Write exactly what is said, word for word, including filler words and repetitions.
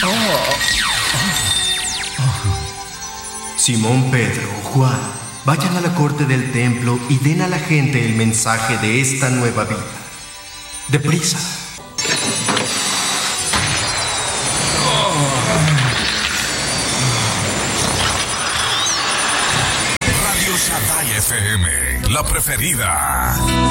Simón, Pedro, Juan, vayan a la corte del templo y den a la gente el mensaje de esta nueva vida. ¡Deprisa! Radio Shaddai F M, la preferida.